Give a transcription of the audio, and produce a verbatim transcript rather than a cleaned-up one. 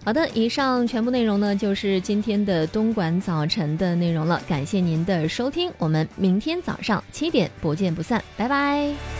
好的，以上全部内容呢，就是今天的东莞早晨的内容了。感谢您的收听，我们明天早上七点不见不散，拜拜。